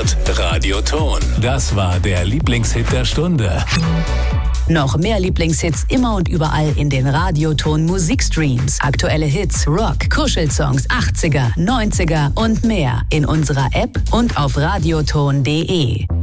Hörort Radioton. Das war der Lieblingshit der Stunde. Noch mehr Lieblingshits immer und überall in den Radioton Musikstreams. Aktuelle Hits, Rock, Kuschelsongs, 80er, 90er und mehr in unserer App und auf radioton.de.